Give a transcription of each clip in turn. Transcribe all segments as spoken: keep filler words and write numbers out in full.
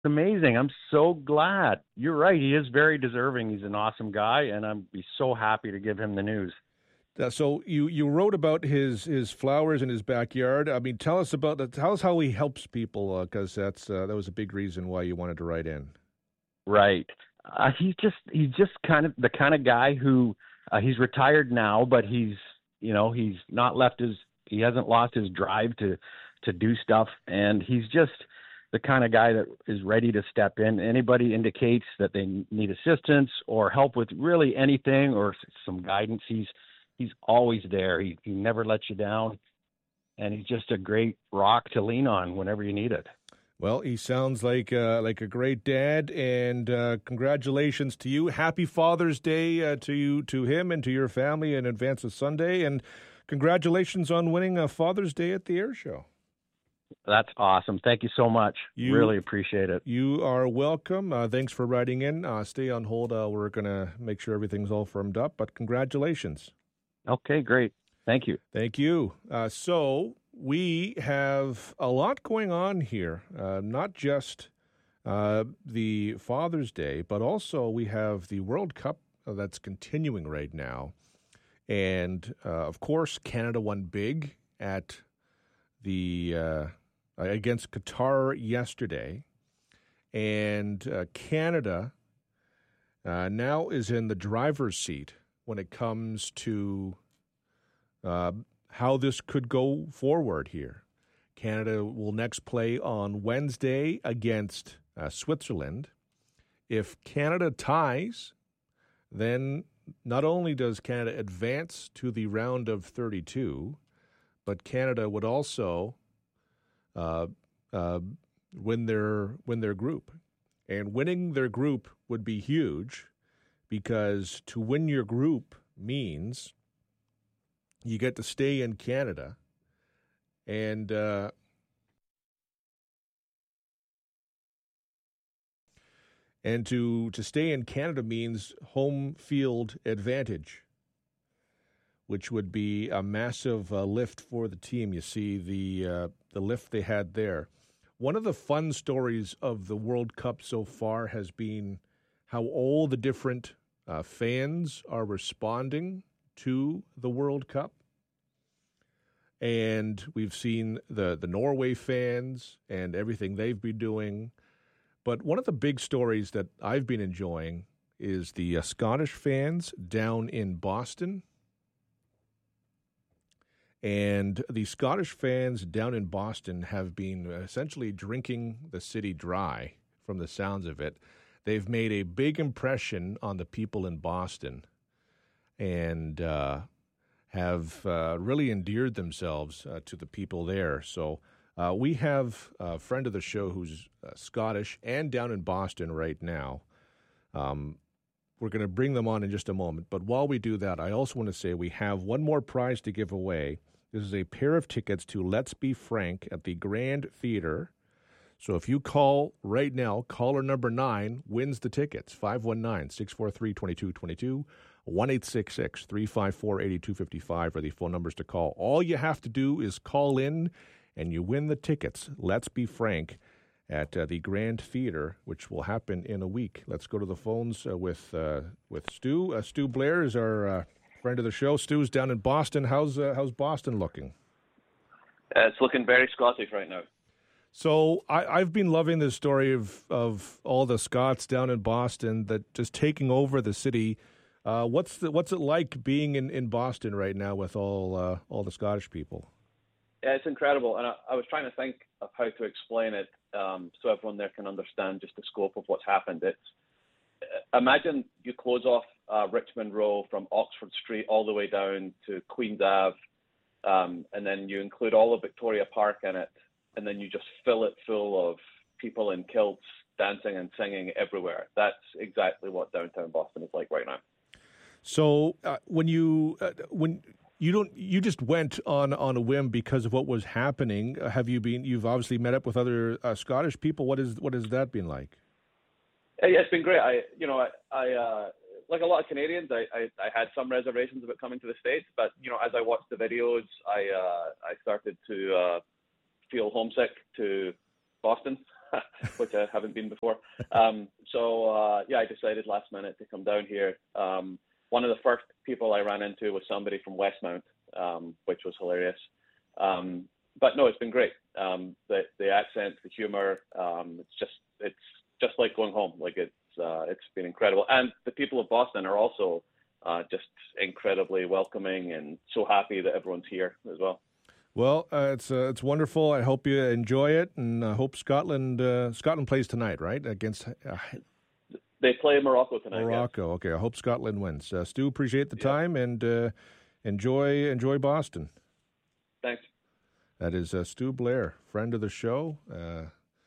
amazing. I'm so glad. You're right. He is very deserving. He's an awesome guy, and I'm be so happy to give him the news. Uh, so you, you wrote about his, his flowers in his backyard. I mean, tell us about that. Tell us how he helps people, because uh, that's uh, that was a big reason why you wanted to write in. Right. Uh, he's just he's just kind of the kind of guy who uh, he's retired now, but he's you know he's not left his he hasn't lost his drive to to do stuff, and he's just the kind of guy that is ready to step in. Anybody indicates that they need assistance or help with really anything or some guidance, he's he's always there. He he never lets you down, and he's just a great rock to lean on whenever you need it. Well, he sounds like uh, like a great dad, and uh, congratulations to you. Happy Father's Day uh, to you, to him, and to your family in advance of Sunday, and congratulations on winning a Father's Day at the Air Show. That's awesome. Thank you so much. You, really appreciate it. You are welcome. Uh, thanks for writing in. Uh, stay on hold. Uh, we're going to make sure everything's all firmed up, but congratulations. Okay, great. Thank you. Thank you. Uh, so we have a lot going on here, uh, not just uh, the Father's Day, but also we have the World Cup that's continuing right now. And, uh, of course, Canada won big at the uh, against Qatar yesterday. And uh, Canada uh, now is in the driver's seat when it comes to uh, how this could go forward here. Canada will next play on Wednesday against uh, Switzerland. If Canada ties, then not only does Canada advance to the round of thirty-two, but Canada would also uh, uh, win their win their group. And winning their group would be huge, because to win your group means you get to stay in Canada, and uh, and to to stay in Canada means home field advantage, which would be a massive uh, lift for the team. You see the uh, the lift they had there. One of the fun stories of the World Cup so far has been how all the different uh, fans are responding to the World Cup. And we've seen the, the Norway fans and everything they've been doing. But one of the big stories that I've been enjoying is the uh, Scottish fans down in Boston. And the Scottish fans down in Boston have been essentially drinking the city dry, from the sounds of it. They've made a big impression on the people in Boston, and uh, have uh, really endeared themselves uh, to the people there. So uh, we have a friend of the show who's uh, Scottish and down in Boston right now. Um, we're going to bring them on in just a moment. But while we do that, I also want to say we have one more prize to give away. This is a pair of tickets to Let's Be Frank at the Grand Theater. So if you call right now, caller number nine wins the tickets. five one nine, six four three, two two two two, one eight six six, three five four, eight two five five are the phone numbers to call. All you have to do is call in and you win the tickets. Let's Be Frank at uh, the Grand Theater, which will happen in a week. Let's go to the phones uh, with uh, with Stu. Uh, Stu Blair is our uh, friend of the show. Stu's down in Boston. How's uh, how's Boston looking? Uh, it's looking very Scottish right now. So I, I've been loving the story of, of all the Scots down in Boston that just taking over the city. Uh, what's the, what's it like being in, in Boston right now with all uh, all the Scottish people? Yeah, it's incredible, and I, I was trying to think of how to explain it um, so everyone there can understand just the scope of what's happened. It's uh, imagine you close off uh, Richmond Row from Oxford Street all the way down to Queen's Ave, um, and then you include all of Victoria Park in it, and then you just fill it full of people in kilts dancing and singing everywhere. That's exactly what downtown Boston is like right now. So uh, when you uh, when you don't you just went on, on a whim because of what was happening. Uh, have you been? You've obviously met up with other uh, Scottish people. What is what has that been like? Yeah, it's been great. I you know I, I uh, like a lot of Canadians, I, I, I had some reservations about coming to the States, but you know as I watched the videos, I uh, I started to uh, feel homesick to Boston. which I haven't been before. Um, so uh, yeah, I decided last minute to come down here. Um, one of the first people I ran into was somebody from Westmount, um, which was hilarious. Um, but no, it's been great. Um, the the accent, the humor, um, it's just it's just like going home. Like it's uh, it's been incredible, and the people of Boston are also uh, just incredibly welcoming and so happy that everyone's here as well. Well, uh, it's uh, it's wonderful. I hope you enjoy it, and I hope Scotland uh, Scotland plays tonight, right? Against uh, they play Morocco tonight. Morocco. Yes. Okay, I hope Scotland wins. Uh, Stu, appreciate the Yep. time, and uh, enjoy enjoy Boston. Thanks. That is uh, Stu Blair, friend of the show, uh,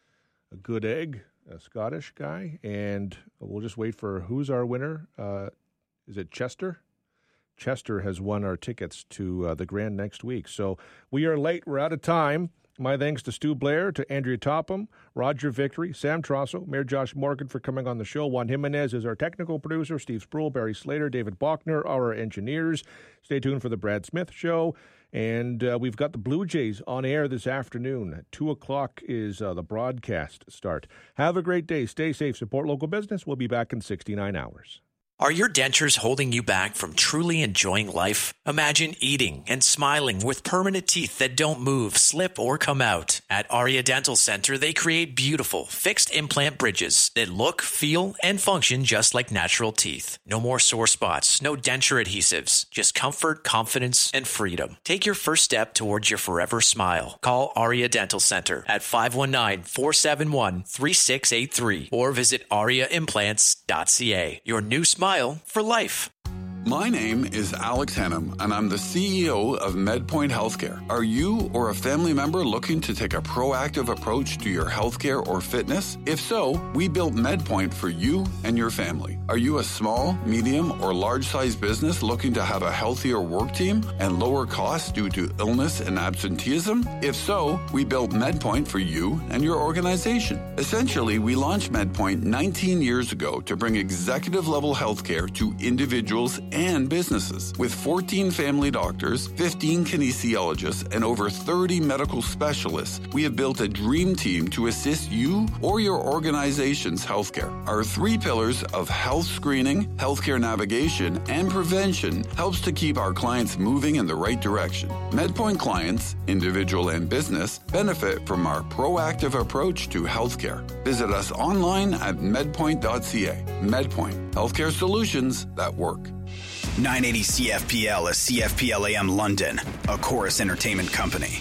a good egg, a Scottish guy, and we'll just wait for who's our winner. Uh, is it Chester? Chester has won our tickets to uh, the Grand next week. So we are late. We're out of time. My thanks to Stu Blair, to Andrea Topham, Roger Victory, Sam Trosso, Mayor Josh Morgan for coming on the show. Juan Jimenez is our technical producer, Steve Sproul, Barry Slater, David Bachner are our engineers. Stay tuned for the Brad Smith Show. And uh, we've got the Blue Jays on air this afternoon. At two o'clock is uh, the broadcast start. Have a great day. Stay safe. Support local business. We'll be back in sixty-nine hours. Are your dentures holding you back from truly enjoying life? Imagine eating and smiling with permanent teeth that don't move, slip, or come out. At Aria Dental Center, they create beautiful, fixed implant bridges that look, feel, and function just like natural teeth. No more sore spots, no denture adhesives, just comfort, confidence, and freedom. Take your first step towards your forever smile. Call Aria Dental Center at five one nine, four seven one, three six eight three or visit aria implants dot c a. Your new smile for life. My name is Alex Hennum, and I'm the C E O of MedPoint Healthcare. Are you or a family member looking to take a proactive approach to your healthcare or fitness? If so, we built MedPoint for you and your family. Are you a small, medium, or large-sized business looking to have a healthier work team and lower costs due to illness and absenteeism? If so, we built MedPoint for you and your organization. Essentially, we launched MedPoint nineteen years ago to bring executive-level healthcare to individuals and businesses. With fourteen family doctors, fifteen kinesiologists, and over thirty medical specialists, we have built a dream team to assist you or your organization's healthcare. Our three pillars of health screening, healthcare navigation, and prevention helps to keep our clients moving in the right direction. MedPoint clients, individual and business, benefit from our proactive approach to healthcare. Visit us online at medpoint dot c a. MedPoint, healthcare solutions that work. nine eighty C F P L is C F P L A M London, a Chorus Entertainment company.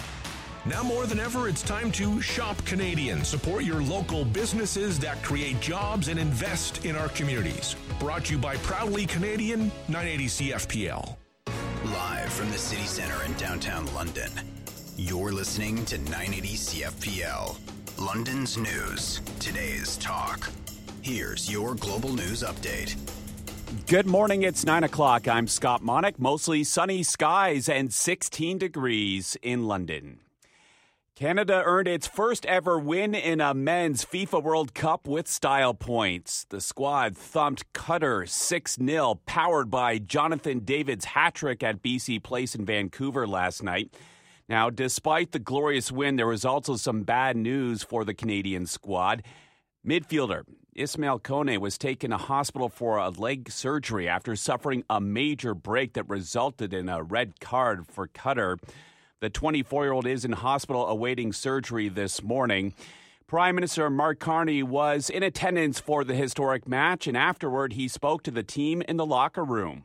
Now more than ever, it's time to shop Canadian. Support your local businesses that create jobs and invest in our communities. Brought to you by Proudly Canadian, nine eighty C F P L. Live from the City Centre in downtown London, you're listening to nine eighty C F P L. London's news, today's talk. Here's your global news update. Good morning, it's nine o'clock. I'm Scott Monick. Mostly sunny skies and sixteen degrees in London. Canada earned its first ever win in a men's FIFA World Cup with style points. The squad thumped Qatar six nil, powered by Jonathan David's hat-trick at B C Place in Vancouver last night. Now, despite the glorious win, there was also some bad news for the Canadian squad. Midfielder Ismail Kone was taken to hospital for a leg surgery after suffering a major break that resulted in a red card for Qatar. The twenty-four-year-old is in hospital awaiting surgery this morning. Prime Minister Mark Carney was in attendance for the historic match, and afterward he spoke to the team in the locker room.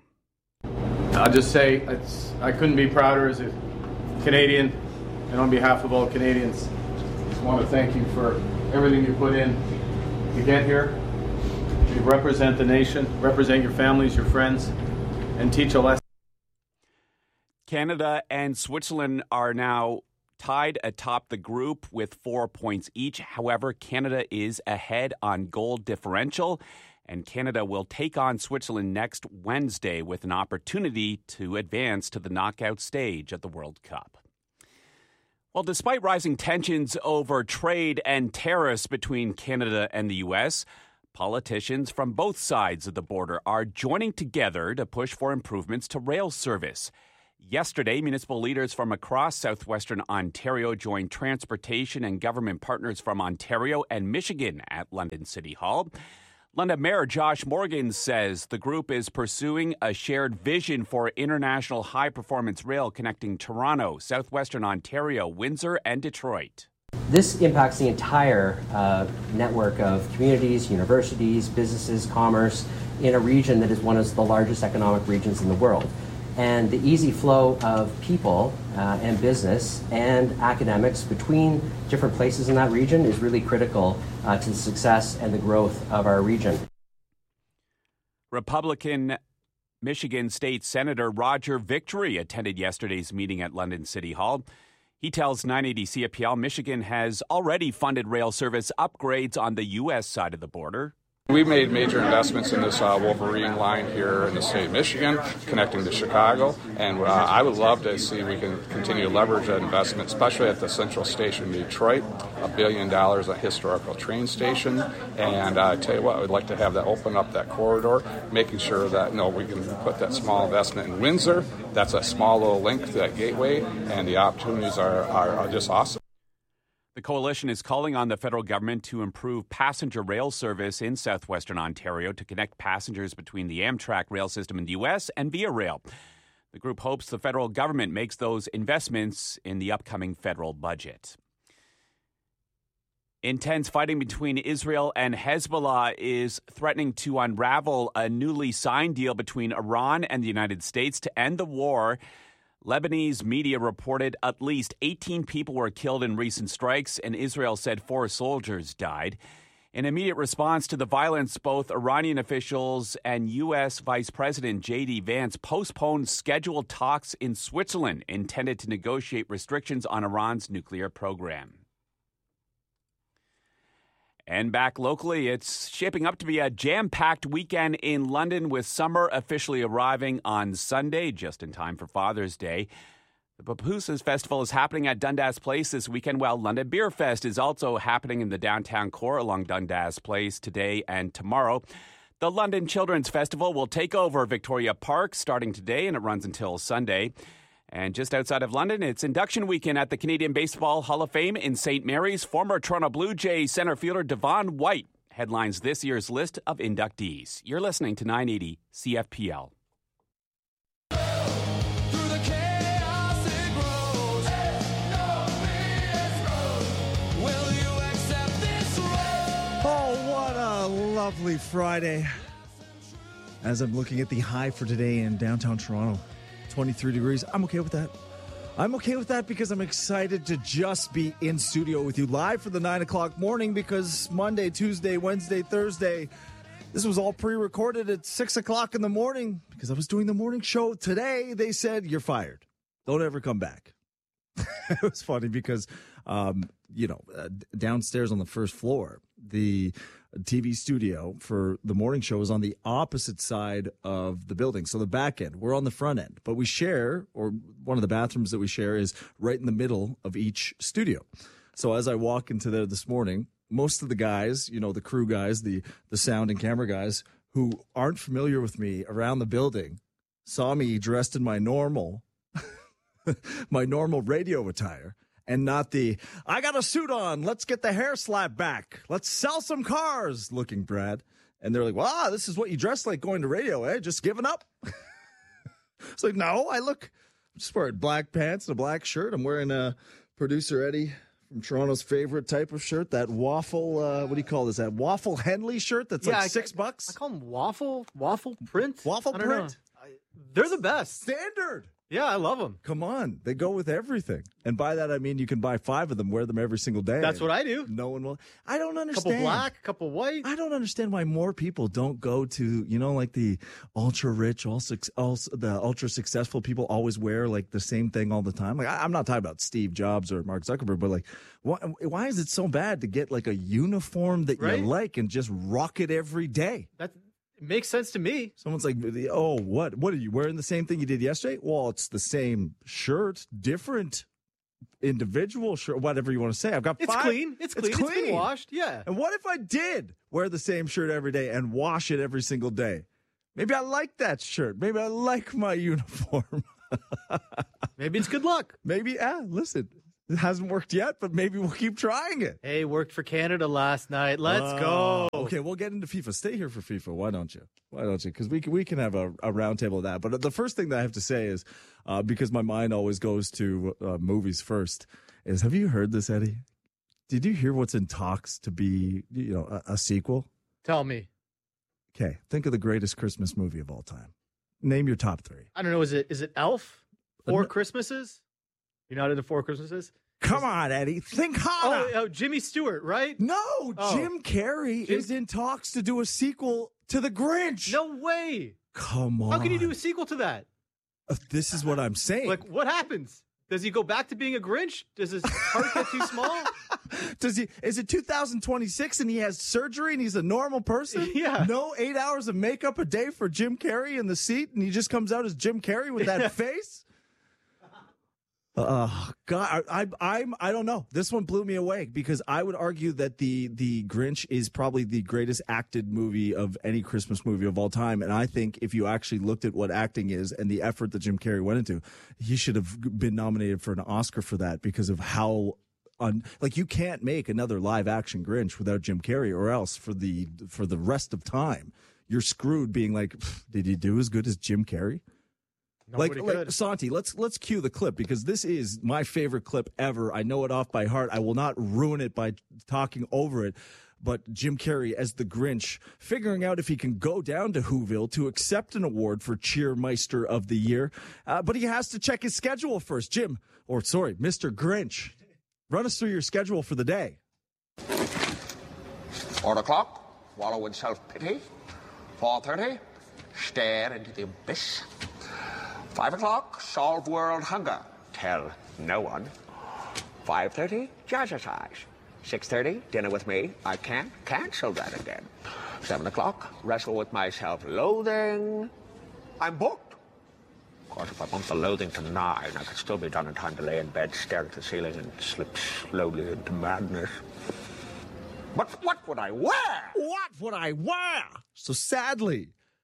I'll just say it's, I couldn't be prouder as a Canadian, and on behalf of all Canadians, I just want to thank you for everything you put in to get here. You represent the nation, represent your families, your friends, and teach a lesson. Canada and Switzerland are now tied atop the group with four points each. However, Canada is ahead on goal differential, and Canada will take on Switzerland next Wednesday with an opportunity to advance to the knockout stage of the World Cup. Well, despite rising tensions over trade and tariffs between Canada and the U S, politicians from both sides of the border are joining together to push for improvements to rail service. Yesterday, municipal leaders from across southwestern Ontario joined transportation and government partners from Ontario and Michigan at London City Hall. London Mayor Josh Morgan says the group is pursuing a shared vision for international high-performance rail connecting Toronto, southwestern Ontario, Windsor, and Detroit. This impacts the entire uh, network of communities, universities, businesses, commerce in a region that is one of the largest economic regions in the world. And the easy flow of people uh, and business and academics between different places in that region is really critical uh, to the success and the growth of our region. Republican Michigan State Senator Roger Victory attended yesterday's meeting at London City Hall. He tells nine eighty C F P L Michigan has already funded rail service upgrades on the U S side of the border. We made major investments in this uh, Wolverine line here in the state of Michigan, connecting to Chicago, and uh, I would love to see we can continue to leverage that investment, especially at the Central Station in Detroit, a billion dollars, a historical train station, and uh, I tell you what, I would like to have that open up that corridor, making sure that you know, we can put that small investment in Windsor. That's a small little link to that gateway, and the opportunities are, are, are just awesome. The coalition is calling on the federal government to improve passenger rail service in southwestern Ontario to connect passengers between the Amtrak rail system in the U S and Via Rail. The group hopes the federal government makes those investments in the upcoming federal budget. Intense fighting between Israel and Hezbollah is threatening to unravel a newly signed deal between Iran and the United States to end the war. Lebanese media reported at least eighteen people were killed in recent strikes, and Israel said four soldiers died. In immediate response to the violence, both Iranian officials and U S. Vice President J D. Vance postponed scheduled talks in Switzerland intended to negotiate restrictions on Iran's nuclear program. And back locally, it's shaping up to be a jam-packed weekend in London, with summer officially arriving on Sunday, just in time for Father's Day. The Papooses Festival is happening at Dundas Place this weekend, while London Beer Fest is also happening in the downtown core along Dundas Place today and tomorrow. The London Children's Festival will take over Victoria Park starting today, and it runs until Sunday. And just outside of London, it's induction weekend at the Canadian Baseball Hall of Fame in Saint Mary's. Former Toronto Blue Jays center fielder Devon White headlines this year's list of inductees. You're listening to nine eighty C F P L. Oh, what a lovely Friday. As I'm looking at the high for today in downtown Toronto. twenty-three degrees. I'm okay with that. I'm okay with that because I'm excited to just be in studio with you live for the nine o'clock morning, because Monday, Tuesday, Wednesday, Thursday, this was all pre-recorded at six o'clock in the morning because I was doing the morning show. Today, they said, you're fired. Don't ever come back. It was funny because, um, you know, uh, downstairs on the first floor, the T V studio for the morning show is on the opposite side of the building. So the back end, we're on the front end, but we share, or one of the bathrooms that we share is right in the middle of each studio. So as I walk into there this morning, most of the guys, you know, the crew guys, the, the sound and camera guys who aren't familiar with me around the building saw me dressed in my normal, my normal radio attire. And not the, I got a suit on, let's get the hair slap back, let's sell some cars looking Brad. And they're like, wow, this is what you dress like going to radio, eh? Just giving up? It's like, no, I look, I'm just wearing black pants and a black shirt. I'm wearing a producer Eddie from Toronto's favorite type of shirt, that waffle, uh, what do you call this, that waffle Henley shirt that's yeah, like I, six bucks? I call them waffle, waffle print. Waffle print. I, they're the best. Standard. Yeah, I love them. Come on. They go with everything. And by that, I mean you can buy five of them, wear them every single day. That's what I do. No one will. I don't understand. Couple black, couple white. I don't understand why more people don't go to, you know, like the ultra rich, all, all the ultra successful people always wear like the same thing all the time. Like, I, I'm not talking about Steve Jobs or Mark Zuckerberg, but like, why, why is it so bad to get like a uniform that right? you like and just rock it every day? That's It makes sense to me. Someone's like, oh, what? What are you wearing? The same thing you did yesterday? Well, it's the same shirt, different individual shirt, whatever you want to say. I've got it's five. Clean. It's clean. It's clean. It's been washed. Yeah. And what if I did wear the same shirt every day and wash it every single day? Maybe I like that shirt. Maybe I like my uniform. Maybe it's good luck. Maybe, yeah, listen, it hasn't worked yet, but maybe we'll keep trying it. Hey, worked for Canada last night. Let's Uh, go. Okay, we'll get into FIFA. Stay here for FIFA. Why don't you? Why don't you? Because we can, we can have a, a round table of that. But the first thing that I have to say is, uh, because my mind always goes to uh, movies first, is have you heard this, Eddie? Did you hear what's in talks to be, you know, a, a sequel? Tell me. Okay, think of the greatest Christmas movie of all time. Name your top three. I don't know. Is it is it Elf? Four Uh, Christmases? You're not into Four Christmases? Come on, Eddie. Think harder. Oh, oh, Jimmy Stewart, right? No, Oh. Jim Carrey Jim- is in talks to do a sequel to The Grinch. No way. Come on. How can you do a sequel to that? Uh, This is what I'm saying. Like, what happens? Does he go back to being a Grinch? Does his heart get too small? Does he? Is it two thousand twenty-six and he has surgery and he's a normal person? Yeah. No eight hours of makeup a day for Jim Carrey in the seat, and he just comes out as Jim Carrey with that face. Oh God, I, I I'm I don't know. This one blew me away because I would argue that the the Grinch is probably the greatest acted movie of any Christmas movie of all time. And I think if you actually looked at what acting is and the effort that Jim Carrey went into, he should have been nominated for an Oscar for that because of how. On, like you can't make another live action Grinch without Jim Carrey, or else for the for the rest of time you're screwed. Being like, did he do as good as Jim Carrey? Like, Nobody like could. Santi, let's let's cue the clip because this is my favorite clip ever. I know it off by heart. I will not ruin it by talking over it. But Jim Carrey as the Grinch, figuring out if he can go down to Whoville to accept an award for Cheermeister of the Year, uh, but he has to check his schedule first. Jim, or sorry, Mister Grinch, run us through your schedule for the day. Four o'clock, wallow in self-pity. Four thirty, stare into the abyss. Five o'clock, solve world hunger. Tell no one. Five thirty, jazzercise. Six thirty, dinner with me. I can't cancel that again. Seven o'clock, wrestle with my self-loathing. I'm booked. Of course, if I bumped the loathing to nine, I could still be done in time to lay in bed, stare at the ceiling, and slip slowly into madness. But what would I wear? What would I wear? So sadly,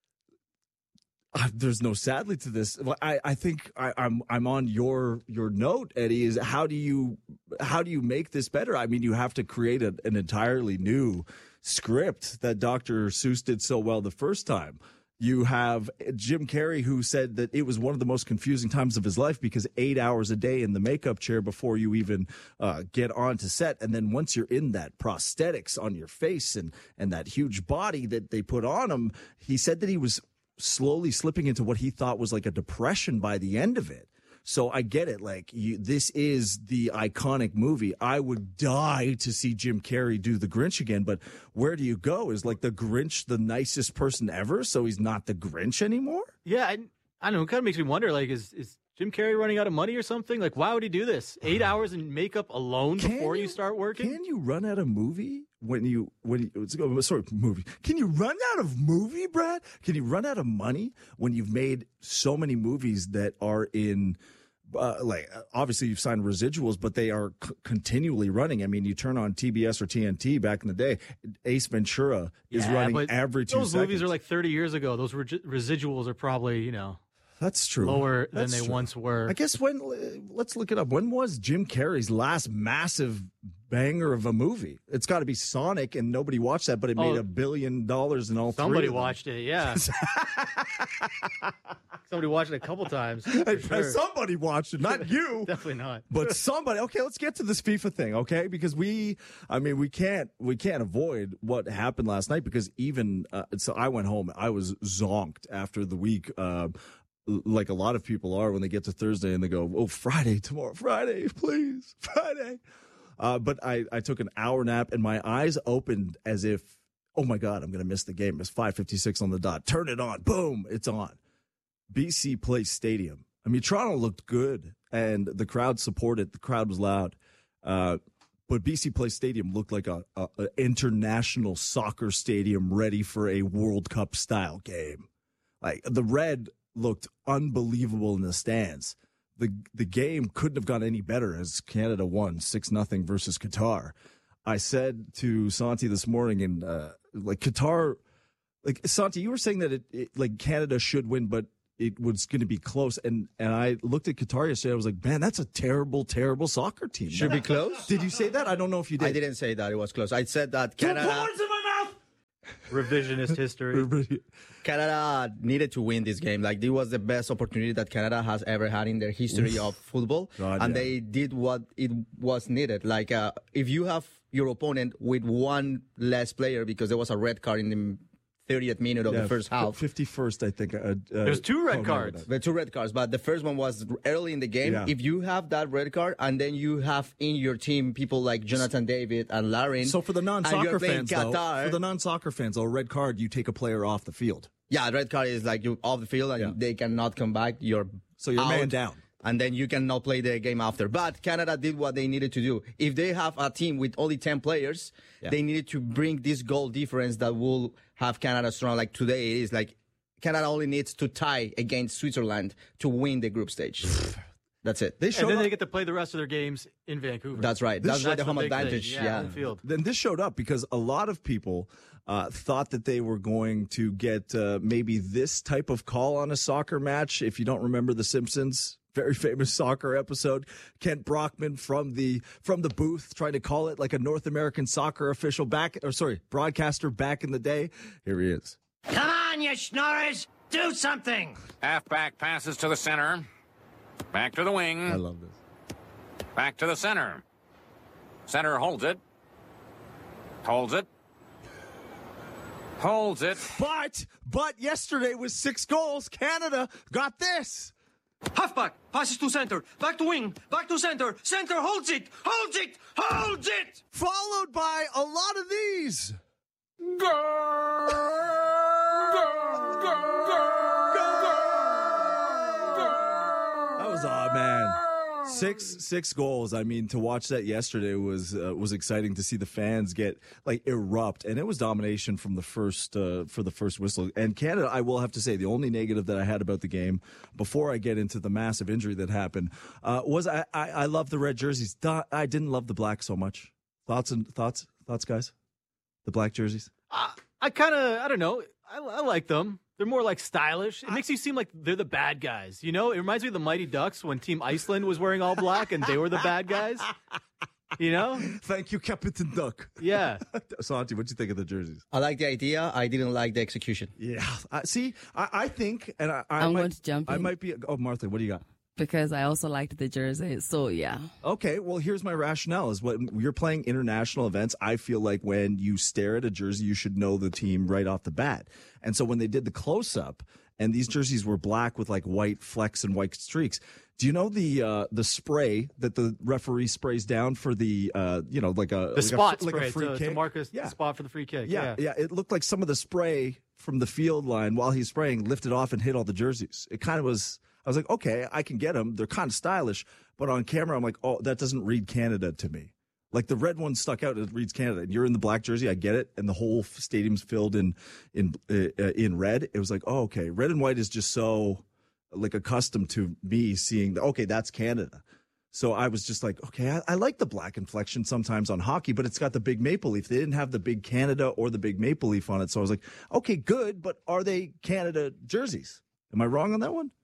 uh, there's no sadly to this. I, I think I, I'm I'm on your your note, Eddie. Is how do you how do you make this better? I mean, you have to create a, an entirely new script that Doctor Seuss did so well the first time. You have Jim Carrey, who said that it was one of the most confusing times of his life because eight hours a day in the makeup chair before you even uh, get onto set. And then once you're in that prosthetics on your face and, and that huge body that they put on him, he said that he was slowly slipping into what he thought was like a depression by the end of it. So I get it. Like, you, this is the iconic movie. I would die to see Jim Carrey do the Grinch again. But where do you go? Is like the Grinch the nicest person ever? So he's not the Grinch anymore? Yeah, I, I don't know. It kind of makes me wonder, like, is, is Jim Carrey running out of money or something? Like, why would he do this? Eight hours in makeup alone Can before you, you- start working? Can you run out of movie when you when you oh, sorry movie? Can you run out of movie, Brad? Can you run out of money when you've made so many movies that are in? Uh, like obviously you've signed residuals, but they are c- continually running. I mean, you turn on T B S or T N T back in the day, Ace Ventura is Yeah, running but every two Those seconds. movies are like thirty years ago. Those regi- residuals are probably, you know, That's true. lower That's than they true. once were. I guess when let's look it up. When was Jim Carrey's last massive banger of a movie? It's got to be Sonic, and nobody watched that, but it made Oh, a billion dollars in all three. Somebody of them. watched it, yeah. Somebody watched it a couple times. for sure. Somebody watched it, not you. Definitely not. But somebody. Okay, let's get to this FIFA thing, okay? Because we, I mean, we can't, we can't avoid what happened last night. Because even uh, so, I went home. I was zonked after the week. Uh, like a lot of people are when they get to Thursday and they go, "Oh, Friday tomorrow, Friday, please, Friday." Uh, but I, I took an hour nap and my eyes opened as if, oh my God, I'm going to miss the game. It's five fifty-six on the dot. Turn it on. Boom. It's on. B C Place Stadium. I mean, Toronto looked good and the crowd supported. The crowd was loud. Uh, but B C Place Stadium looked like a, a, a international soccer stadium ready for a World Cup style game. Like the red looked unbelievable in the stands. The the game couldn't have gone any better as Canada won six nothing versus Qatar. I said to Santi this morning, and uh, like Qatar, like Santi, you were saying that it, it like Canada should win, but it was going to be close. And and I looked at Qatar yesterday. I was like, man, that's a terrible, terrible soccer team. Should be close. Did you say that? I don't know if you did. I didn't say that it was close. I said that Canada. Put words in my mouth. Revisionist history. Canada needed to win this game. Like, this was the best opportunity that Canada has ever had in their history Oof. of football. God, and yeah. they did what it was needed. Like, uh, if you have your opponent with one less player, because there was a red card in the thirtieth minute of Yeah, the first half. fifty-first, I think. Uh, uh, There's two red oh, no, cards. The two red cards, but the first one was early in the game. Yeah. If you have that red card, and then you have in your team people like Jonathan David and Larin. So for the and non-soccer you're playing fans, though, Qatar, for the non-soccer fans, though, a red card, you take a player off the field. yeah, red card is like you off the field and Yeah. they cannot come back. You're So you're out, man down. and then you cannot play the game after. But Canada did what they needed to do. If they have a team with only ten players, Yeah. they needed to bring this goal difference that will have Canada strong. Like today, it is like Canada only needs to tie against Switzerland to win the group stage. That's it. They And showed then up. they get to play the rest of their games in Vancouver. That's right. This- That's why the home big thing. advantage. Yeah, Yeah. home field. Then this showed up because a lot of people uh, thought that they were going to get uh, maybe this type of call on a soccer match. If you don't remember The Simpsons, very famous soccer episode, Kent Brockman from the from the booth trying to call it like a North American soccer official back, or sorry, broadcaster back in the day. Here he is. Come on, you schnorrers! Do something! Halfback passes to the center. Back to the wing. I love this. Back to the center. Center holds it. Holds it. Holds it. But but yesterday was six goals. Canada got this. Halfback passes to center, back to wing, back to center, center holds it, holds it, holds it! Followed by a lot of these. That was aw, man. Six six goals. I mean, to watch that yesterday was uh, was exciting to see the fans get like erupt, and it was domination from the first uh, for the first whistle. And Canada, I will have to say, the only negative that I had about the game before I get into the massive injury that happened uh, was I, I I love the red jerseys. I didn't love the black so much. Thoughts and thoughts thoughts, guys. The black jerseys. I, I kind of, I don't know. I, I like them. They're more like stylish. It makes you seem like they're the bad guys. You know, it reminds me of the Mighty Ducks when Team Iceland was wearing all black and they were the bad guys. You know? Thank you, Captain Duck. Yeah. Santi, what'd you think of the jerseys? I like the idea. I didn't like the execution. Yeah. I see, I, I think, and I, I I'm might, going to jump I in. might be. Oh, Martha, what do you got? Because I also liked the jersey. So, yeah. Okay, well, here's my rationale is when you're playing international events, I feel like when you stare at a jersey, you should know the team right off the bat. And so when they did the close-up, and these jerseys were black with like white flecks and white streaks, do you know the uh, the spray that the referee sprays down for the, uh, you know, like a, The like spot a, like spray a free to, kick? to mark a, Yeah. the spot for the free kick. Yeah, Yeah. yeah, it looked like some of the spray from the field line while he's spraying lifted off and hit all the jerseys. It kind of was, I was like, okay, I can get them. They're kind of stylish, but on camera, I'm like, oh, that doesn't read Canada to me. Like the red one stuck out, it reads Canada. And you're in the black jersey, I get it, and the whole stadium's filled in in uh, in red. It was like, oh, okay, red and white is just so like accustomed to me seeing the, okay, that's Canada. So I was just like, okay, I, I like the black inflection sometimes on hockey, but it's got the big maple leaf. They didn't have the big Canada or the big maple leaf on it. So I was like, okay, good, but are they Canada jerseys? Am I wrong on that one?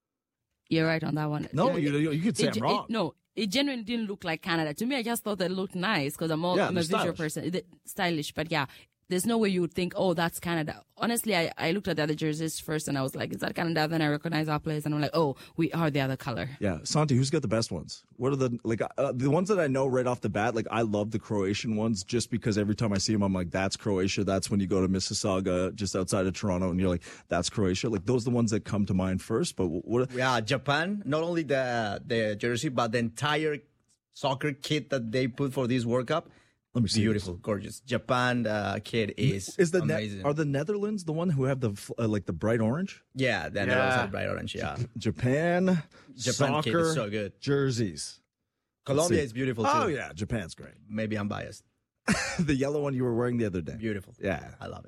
You're right on that one. No, Uh, you, you, you could say it, I'm wrong. It, no, it genuinely didn't look like Canada. To me, I just thought they looked nice because I'm, all, Yeah, I'm a they're visual stylish. person. It- stylish, but yeah, there's no way you would think, oh, that's Canada. Honestly, I, I looked at the other jerseys first and I was like, is that Canada? Then I recognized our players and I'm like, oh, we are the other color. Yeah, Santi, who's got the best ones? What are the like uh, the ones that I know right off the bat? Like I love the Croatian ones just because every time I see them, I'm like, that's Croatia. That's when you go to Mississauga, just outside of Toronto, and you're like, that's Croatia. Like those are the ones that come to mind first. But what? Yeah, Japan, not only the the jersey, but the entire soccer kit that they put for this World Cup. Let me see. Beautiful, gorgeous. Japan uh, kit is, Is the ne- amazing. are the Netherlands the one who have the uh, like the bright orange? yeah, the Netherlands are bright orange. Yeah, Japan, Japan kit soccer is so good. jerseys. Colombia see. is beautiful too. Oh yeah, Japan's great. Maybe I'm biased. The yellow one you were wearing the other day. Beautiful. Yeah, I love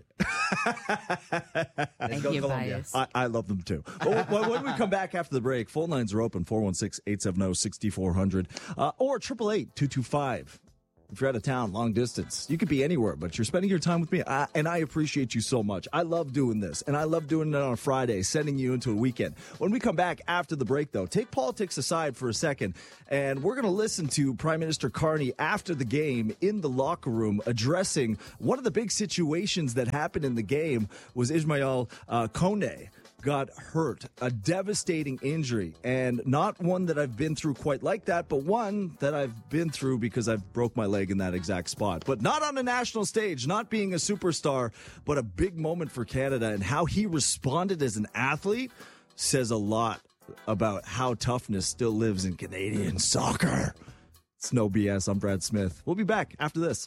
it. Let's Thank go you, Colombia. bias. I, I love them too. But when, when we come back after the break, phone lines are open four one six, eight seven zero, six four zero zero uh, or triple eight two two five if you're out of town, long distance, you could be anywhere, but you're spending your time with me, I, and I appreciate you so much. I love doing this, and I love doing it on a Friday, sending you into a weekend. When we come back after the break, though, take politics aside for a second, and we're going to listen to Prime Minister Carney after the game in the locker room addressing one of the big situations that happened in the game was Ismail uh, Kone got hurt, a devastating injury, and not one that I've been through quite like that, but one that I've been through because I've broke my leg in that exact spot. But not on a national stage, not being a superstar, but a big moment for Canada, and how he responded as an athlete says a lot about how toughness still lives in Canadian soccer. It's no B S. I'm Brad Smith. We'll be back after this.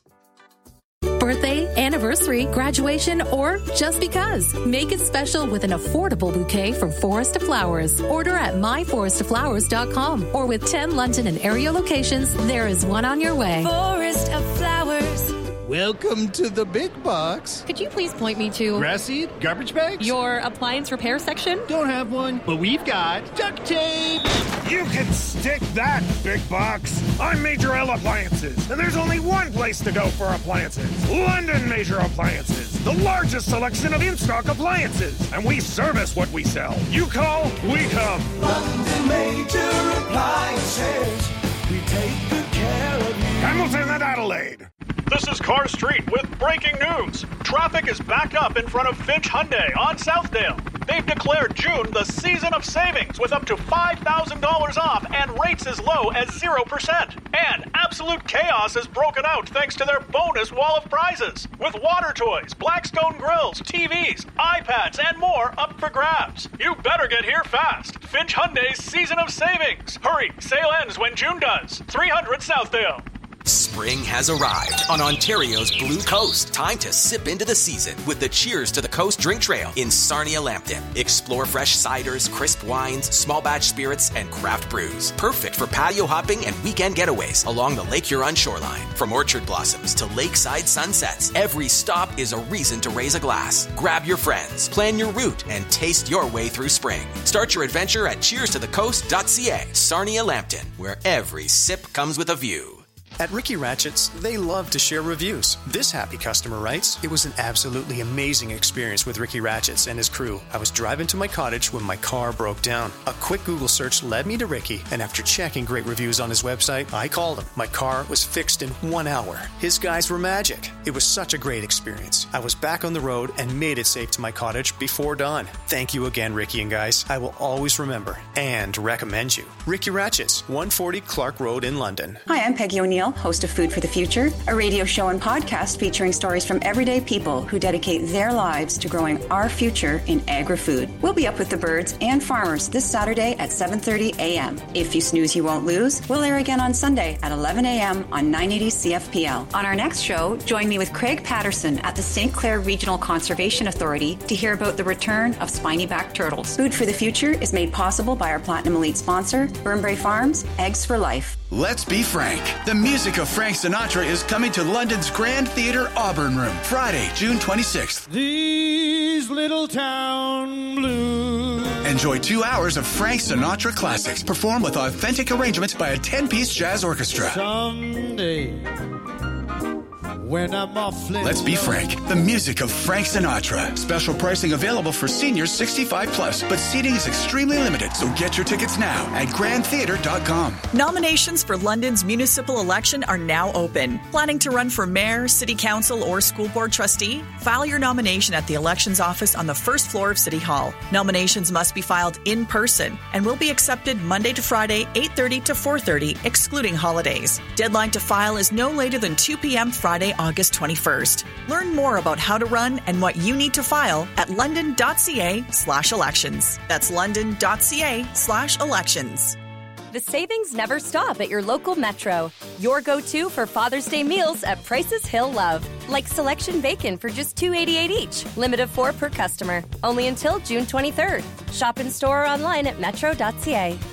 Birthday, anniversary, graduation, or just because. Make it special with an affordable bouquet from Forest of Flowers. Order at my forest of flowers dot com or with ten London and area locations, there is one on your way. Forest of Flowers. Welcome to the big box. Could you please point me to... Grass seed? Garbage bags? Your appliance repair section? Don't have one, but we've got duct tape. You can stick that, big box. I'm Major L Appliances, and there's only one place to go for appliances. London Major Appliances, the largest selection of in-stock appliances. And we service what we sell. You call, we come. London Major Appliances. We take good care of you. Hamilton and Adelaide. This is Car Street with breaking news. Traffic is backed up in front of Finch Hyundai on Southdale. They've declared June the season of savings with up to five thousand dollars off and rates as low as zero percent. And absolute chaos has broken out thanks to their bonus wall of prizes. With water toys, Blackstone grills, T Vs, iPads, and more up for grabs. You better get here fast. Finch Hyundai's season of savings. Hurry, sale ends when June does. three hundred Southdale. Spring has arrived on Ontario's Blue Coast. Time to sip into the season with the Cheers to the Coast drink trail in Sarnia-Lambton. Explore fresh ciders, crisp wines, small batch spirits, and craft brews. Perfect for patio hopping and weekend getaways along the Lake Huron shoreline. From orchard blossoms to lakeside sunsets, every stop is a reason to raise a glass. Grab your friends, plan your route, and taste your way through spring. Start your adventure at cheers to the coast dot c a. Sarnia-Lambton, where every sip comes with a view. At Ricky Ratchets, they love to share reviews. This happy customer writes, "It was an absolutely amazing experience with Ricky Ratchets and his crew. I was driving to my cottage when my car broke down. A quick Google search led me to Ricky, and after checking great reviews on his website, I called him. My car was fixed in one hour. His guys were magic. It was such a great experience. I was back on the road and made it safe to my cottage before dawn. Thank you again, Ricky and guys. I will always remember and recommend you. Ricky Ratchets, one forty Clark Road in London." Hi, I'm Peggy O'Neill, host of Food for the Future, a radio show and podcast featuring stories from everyday people who dedicate their lives to growing our future in agri-food. We'll be up with the birds and farmers this Saturday at seven thirty a.m. If you snooze, you won't lose. We'll air again on Sunday at eleven a.m. on nine eighty C F P L. On our next show, join me with Craig Patterson at the Saint Clair Regional Conservation Authority to hear about the return of spiny-backed turtles. Food for the Future is made possible by our Platinum Elite sponsor, Burnbrae Farms, Eggs for Life. Let's be frank. The music of Frank Sinatra is coming to London's Grand Theatre Auburn Room, Friday, June twenty-sixth. These little town blues. Enjoy two hours of Frank Sinatra classics, performed with authentic arrangements by a ten-piece jazz orchestra. Someday, when I'm awfully Let's be frank. The music of Frank Sinatra. Special pricing available for seniors sixty-five plus, but seating is extremely limited, so get your tickets now at grand theatre dot com. Nominations for London's municipal election are now open. Planning to run for mayor, city council, or school board trustee? File your nomination at the elections office on the first floor of City Hall. Nominations must be filed in person and will be accepted Monday to Friday, eight thirty to four thirty, excluding holidays. Deadline to file is no later than two p.m. Friday, August twenty-first. Learn more about how to run and what you need to file at london.ca slash elections. That's london.ca slash elections. The savings never stop at your local Metro. Your go-to for Father's Day meals at prices he'll love. Like selection bacon for just two dollars and eighty-eight cents each. Limit of four per customer. Only until June twenty-third. Shop in store or online at metro dot c a.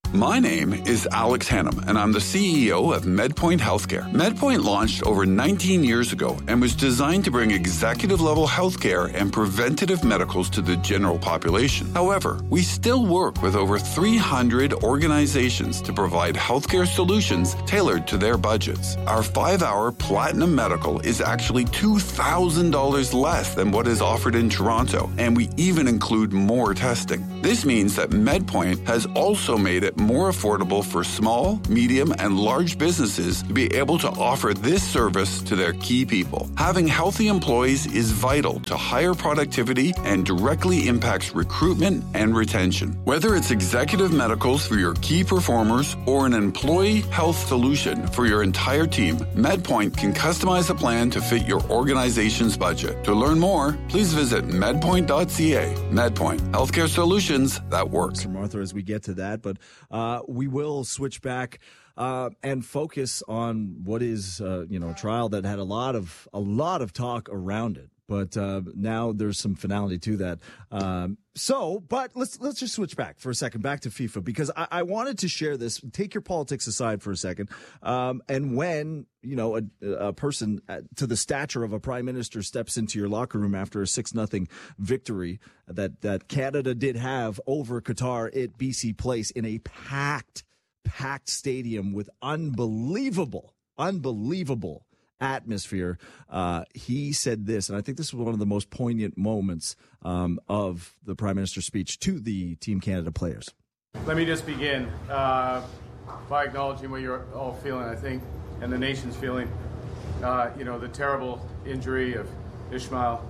My name is Alex Hannum, and I'm the C E O of MedPoint Healthcare. MedPoint launched over nineteen years ago and was designed to bring executive-level healthcare and preventative medicals to the general population. However, we still work with over three hundred organizations to provide healthcare solutions tailored to their budgets. Our five-hour Platinum Medical is actually two thousand dollars less than what is offered in Toronto, and we even include more testing. This means that MedPoint has also made it more affordable for small, medium, and large businesses to be able to offer this service to their key people. Having healthy employees is vital to higher productivity and directly impacts recruitment and retention. Whether it's executive medicals for your key performers or an employee health solution for your entire team, MedPoint can customize a plan to fit your organization's budget. To learn more, please visit medpoint dot c a. MedPoint, healthcare solutions that work. Sir Martha, as we get to that, but uh, we will switch back uh, and focus on what is, uh, you know, a trial that had a lot of a lot of talk around it. But uh, now there's some finality to that. Um, so, but let's let's just switch back for a second, back to FIFA, because I, I wanted to share this. Take your politics aside for a second. Um, and when, you know, a, a person to the stature of a prime minister steps into your locker room after a six nothing victory that, that Canada did have over Qatar at B C Place in a packed, packed stadium with unbelievable, unbelievable atmosphere, uh, he said this, and I think this was one of the most poignant moments um, of the Prime Minister's speech to the Team Canada players. Let me just begin uh, by acknowledging what you're all feeling, I think, and the nation's feeling. Uh, you know, the terrible injury of Ismail.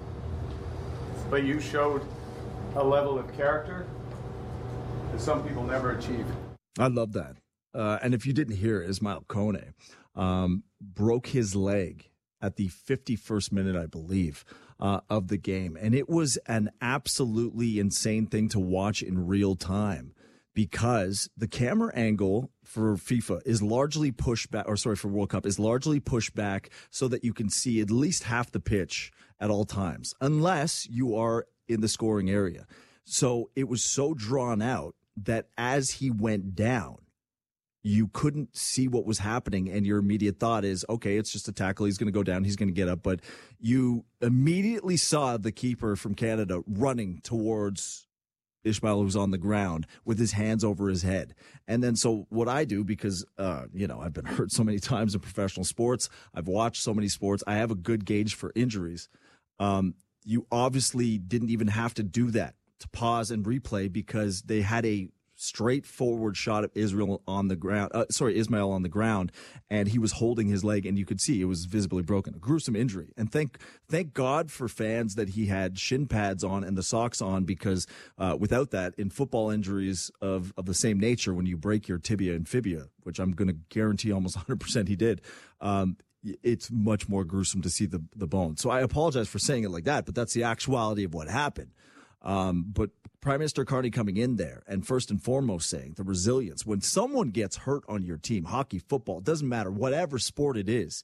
But you showed a level of character that some people never achieve. I love that. Uh, and if you didn't hear, Ismail Kone um, broke his leg at the fifty-first minute, I believe, uh, of the game. And it was an absolutely insane thing to watch in real time because the camera angle for FIFA is largely pushed back, or sorry, for World Cup is largely pushed back so that you can see at least half the pitch at all times, unless you are in the scoring area. So it was so drawn out that as he went down, you couldn't see what was happening, and your immediate thought is, okay, it's just a tackle. He's going to go down. He's going to get up. But you immediately saw the keeper from Canada running towards Ismail, who's on the ground with his hands over his head. And then so what I do, because, uh, you know, I've been hurt so many times in professional sports. I've watched so many sports. I have a good gauge for injuries. Um, you obviously didn't even have to do that to pause and replay because they had a straightforward shot of Israel on the ground. Uh, sorry, Ismail on the ground, and he was holding his leg, and you could see it was visibly broken. A gruesome injury, and thank thank God for fans that he had shin pads on and the socks on, because uh, without that, in football injuries of of the same nature, when you break your tibia and fibia, which I'm going to guarantee almost one hundred percent he did. Um, it's much more gruesome to see the the bone. So I apologize for saying it like that, but that's the actuality of what happened. Um, but Prime Minister Carney coming in there and first and foremost saying the resilience. When someone gets hurt on your team, hockey, football, it doesn't matter, whatever sport it is,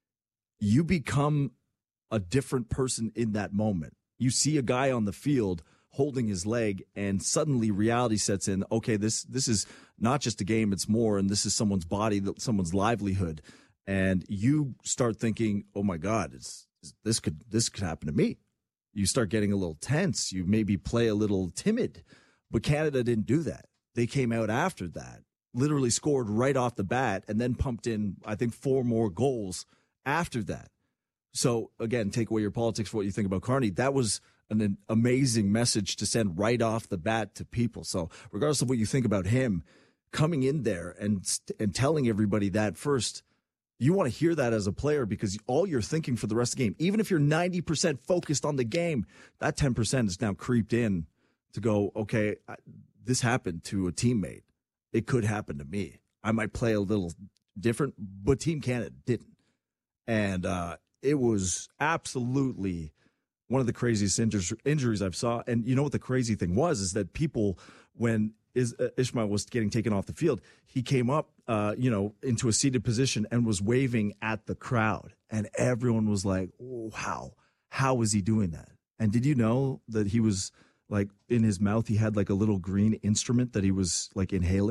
you become a different person in that moment. You see a guy on the field holding his leg, and suddenly reality sets in. Okay, this this is not just a game, it's more, and this is someone's body, someone's livelihood. And you start thinking, oh my God, it's, this could this could happen to me. You start getting a little tense. You maybe play a little timid. But Canada didn't do that. They came out after that, literally scored right off the bat, and then pumped in, I think, four more goals after that. So, again, take away your politics for what you think about Carney. That was an, an amazing message to send right off the bat to people. So, regardless of what you think about him, coming in there and and telling everybody that first, you want to hear that as a player, because all you're thinking for the rest of the game, even if you're ninety percent focused on the game, that ten percent is now creeped in to go, okay, this happened to a teammate. It could happen to me. I might play a little different, but Team Canada didn't. And uh, it was absolutely one of the craziest injur- injuries I've saw. And you know what the crazy thing was, is that people, when Is, uh, Ismail was getting taken off the field, he came up, uh, you know, into a seated position and was waving at the crowd. And everyone was like, oh, how? How was he doing that? And did you know that he was, like, in his mouth, he had, like, a little green instrument that he was, like, inhaling?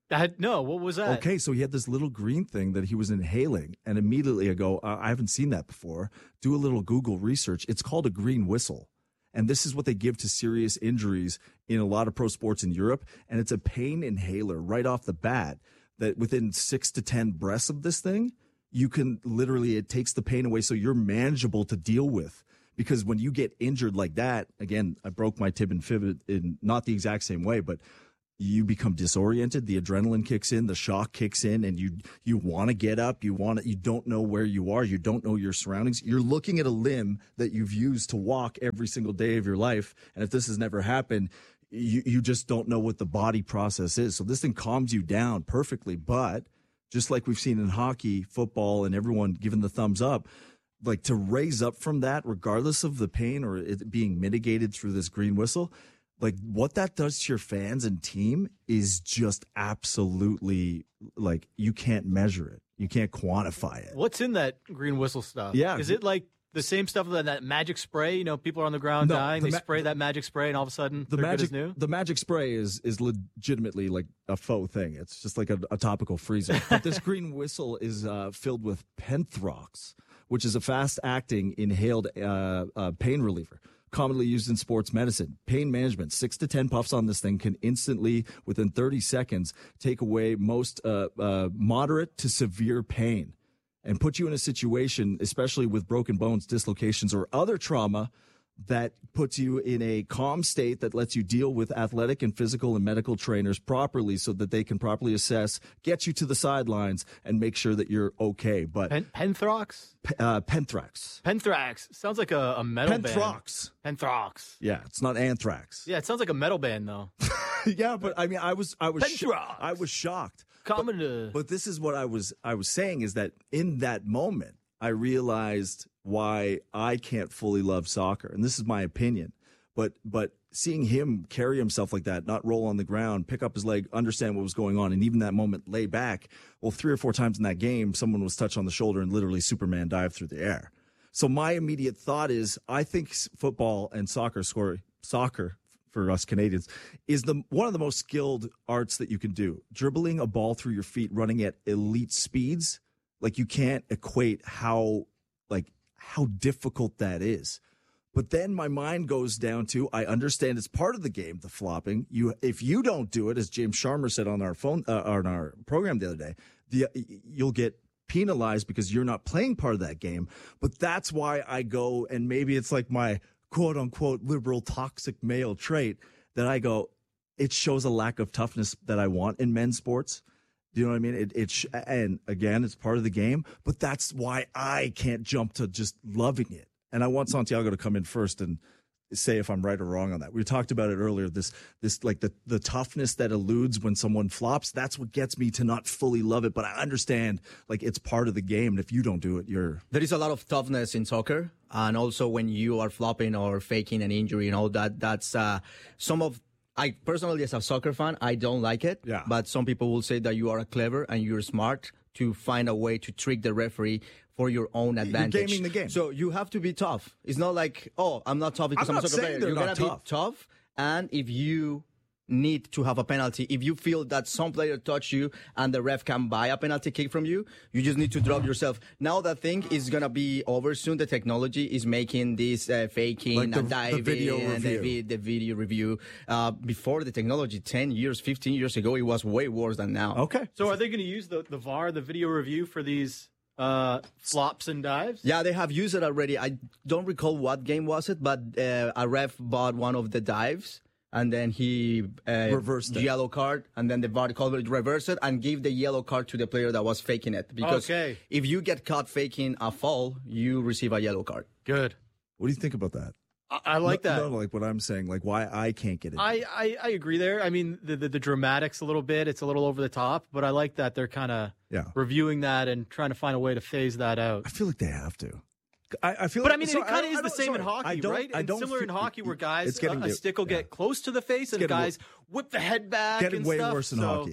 I had, no, what was that? Okay, so he had this little green thing that he was inhaling, and immediately I go, uh, I haven't seen that before. Do a little Google research. It's called a green whistle, and this is what they give to serious injuries in a lot of pro sports in Europe, and it's a pain inhaler right off the bat that within six to ten breaths of this thing, you can literally, it takes the pain away so you're manageable to deal with. Because when you get injured like that, again, I broke my tib and fib in not the exact same way, but you become disoriented, the adrenaline kicks in, the shock kicks in, and you you want to get up, you want to, you don't know where you are, you don't know your surroundings. You're looking at a limb that you've used to walk every single day of your life, and if this has never happened, you you just don't know what the body process is. So this thing calms you down perfectly, but just like we've seen in hockey, football, and everyone giving the thumbs up, like to raise up from that, regardless of the pain or it being mitigated through this green whistle, like what that does to your fans and team is just absolutely, like, you can't measure it. You can't quantify it. What's in that green whistle stuff? Yeah. Is it like the same stuff that that magic spray? You know, people are on the ground No, dying. the They ma- spray that magic spray, and all of a sudden, The they're magic, good as new? the magic spray is is legitimately like a faux thing. It's just like a, a topical freezer. But this green whistle is uh, filled with Penthrox, which is a fast-acting inhaled uh, uh, pain reliever, commonly used in sports medicine. Pain management, six to ten puffs on this thing can instantly, within thirty seconds, take away most uh, uh, moderate to severe pain and put you in a situation, especially with broken bones, dislocations, or other trauma, that puts you in a calm state that lets you deal with athletic and physical and medical trainers properly so that they can properly assess, get you to the sidelines, and make sure that you're okay. But Pen- Penthrox? uh, Penthrax. Penthrax. Sounds like a, a metal Penthrox. band. Penthrox. Yeah, it's not anthrax. Yeah, it sounds like a metal band, though. Yeah, but I mean, I was, I was, sho- Penthrox. I was shocked. Common But, to... but this is what I was, I was saying is that in that moment, I realized why I can't fully love soccer, and this is my opinion. But but seeing him carry himself like that, not roll on the ground, pick up his leg, understand what was going on, and even that moment lay back. Well, three or four times in that game, someone was touched on the shoulder and literally Superman dived through the air. So my immediate thought is, I think s- football and soccer, score soccer for us Canadians, is the one of the most skilled arts that you can do. Dribbling a ball through your feet, running at elite speeds, like you can't equate how like how difficult that is. But then my mind goes down to, I understand it's part of the game, the flopping. You, if you don't do it, as James Sharmer said on our phone, uh, on our program the other day, the, you'll get penalized because you're not playing part of that game. But that's why I go, and maybe it's like my quote unquote liberal toxic male trait, that I go, it shows a lack of toughness that I want in men's sports. Do you know what I mean? It, it sh- and again, it's part of the game, but that's why I can't jump to just loving it. And I want Santiago to come in first and say if I'm right or wrong on that. We talked about it earlier. This, this like the, the toughness that eludes when someone flops. That's what gets me to not fully love it. But I understand, like, it's part of the game. And if you don't do it, you're. There is a lot of toughness in soccer. And also when you are flopping or faking an injury and all that, that's uh, some of. I personally, as a soccer fan, I don't like it. Yeah. But some people will say that you are clever and you're smart to find a way to trick the referee for your own advantage. You're gaming the game. So you have to be tough. It's not like, oh, I'm not tough because I'm I'm, not a soccer saying player. they're You're not gonna tough. be tough. And if you need to have a penalty, if you feel that some player touched you and the ref can buy a penalty kick from you, you just need to drop yourself. Now that thing is gonna be over soon. The technology is making this uh, faking, Like the- and the diving, video and the, review. vi- the video review. Uh, before the technology, ten years, fifteen years ago, it was way worse than now. Okay. So are they going to use the, the V A R, the video review, for these uh, flops and dives? Yeah, they have used it already. I don't recall what game was it, but uh, a ref bought one of the dives. And then he uh, Reversed it. yellow card, and then the V A R called it, reverse it, and give the yellow card to the player that was faking it. Because Okay. if you get caught faking a fall, you receive a yellow card. Good. What do you think about that? I, I like no, that. No, like what I'm saying, like why I can't get it. I, I, I agree there. I mean, the, the the dramatics a little bit. It's a little over the top, but I like that they're kind of Yeah. reviewing that and trying to find a way to phase that out. I feel like they have to. I, I feel But like, I mean, sorry, it kind I- of is I the don't- same in sorry, I hockey, don't- right? I And don't similar in feel- hockey, where guys it's getting a, a to- stick will yeah. get close to the face, and getting guys wo- whip the head back. getting and way stuff. worse in So, hockey. I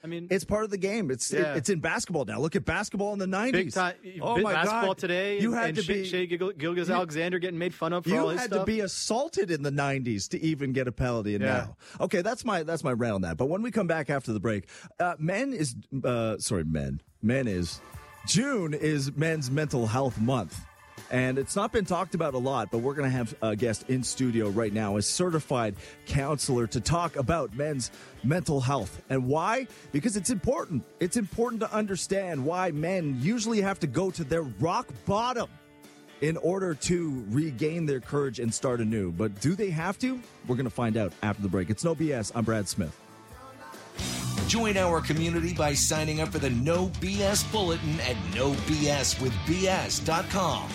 mean, it's part of the game. It's Yeah. it, it's in basketball now. Look at basketball in the nineties. Big time. Oh big my basketball God. today. You and, had and to Shea- be Shea Gil- Gilgeous-Alexander getting made fun of for You all his had stuff. to be assaulted in the nineties to even get a penalty. And Yeah. now, okay, that's my that's my rant on that. But when we come back after the break, uh, men is uh, sorry, men, men is June is Men's Mental Health Month. And it's not been talked about a lot, but we're going to have a guest in studio right now, a certified counselor, to talk about men's mental health. And why? Because it's important. It's important to understand why men usually have to go to their rock bottom in order to regain their courage and start anew. But do they have to? We're going to find out after the break. It's No B S. I'm Brad Smith. Join our community by signing up for the No B S Bulletin at no b s with b s dot com.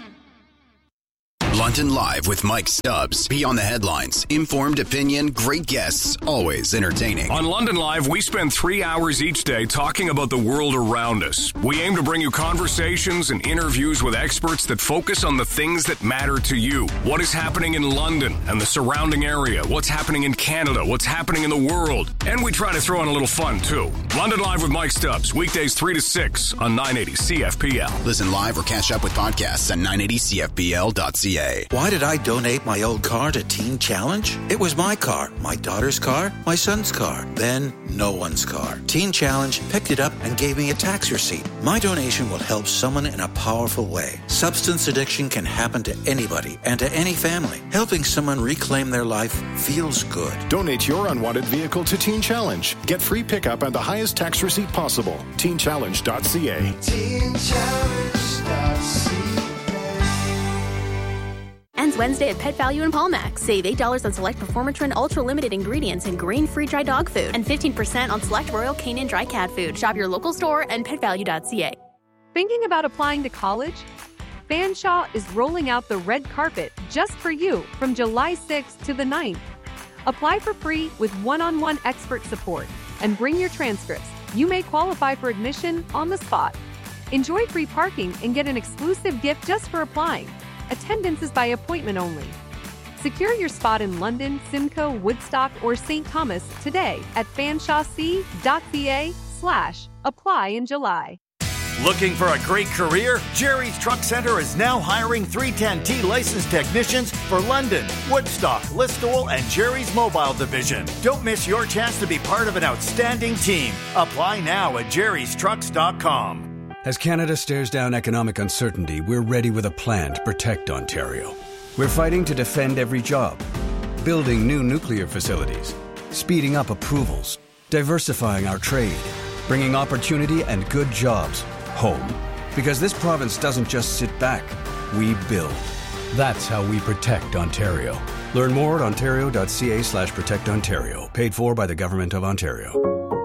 London Live with Mike Stubbs. Beyond the headlines. Informed opinion, great guests, always entertaining. On London Live, we spend three hours each day talking about the world around us. We aim to bring you conversations and interviews with experts that focus on the things that matter to you. What is happening in London and the surrounding area? What's happening in Canada? What's happening in the world? And we try to throw in a little fun, too. London Live with Mike Stubbs, weekdays three to six on nine eighty C F P L. Listen live or catch up with podcasts at nine eighty C F P L dot C A. Why did I donate my old car to Teen Challenge? It was my car, my daughter's car, my son's car, then no one's car. Teen Challenge picked it up and gave me a tax receipt. My donation will help someone in a powerful way. Substance addiction can happen to anybody and to any family. Helping someone reclaim their life feels good. Donate your unwanted vehicle to Teen Challenge. Get free pickup and the highest tax receipt possible. teen challenge dot c a. teen challenge dot c a. Ends Wednesday at Pet Value in Palmax. Save eight dollars on select Performatrin Ultra Limited ingredients and grain-free dry dog food, and fifteen percent on select Royal Canin dry cat food. Shop your local store and pet value dot c a. Thinking about applying to college? Fanshawe is rolling out the red carpet just for you from July sixth to the ninth. Apply for free with one-on-one expert support and bring your transcripts. You may qualify for admission on the spot. Enjoy free parking and get an exclusive gift just for applying. Attendance is by appointment only. Secure your spot in London, Simcoe, Woodstock, or Saint Thomas today at fanshawec dot c a slash apply in July. Looking for a great career? Jerry's Truck Center is now hiring three ten T licensed technicians for London, Woodstock, Listowel, and Jerry's Mobile Division. Don't miss your chance to be part of an outstanding team. Apply now at jerrys trucks dot com. As Canada stares down economic uncertainty, we're ready with a plan to protect Ontario. We're fighting to defend every job, building new nuclear facilities, speeding up approvals, diversifying our trade, bringing opportunity and good jobs home. Because this province doesn't just sit back, we build. That's how we protect Ontario. Learn more at ontario dot c a slash protect Ontario. Paid for by the Government of Ontario.